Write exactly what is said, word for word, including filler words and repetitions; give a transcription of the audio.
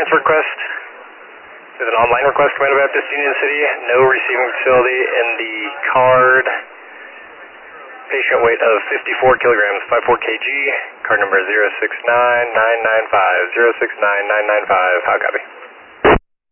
transfer request. There's an online request, Commando Baptist Union City. No receiving facility in the card. Patient weight of fifty-four kilograms, fifty-four kilograms. Card number zero six nine nine nine five, zero six nine nine nine five. How copy?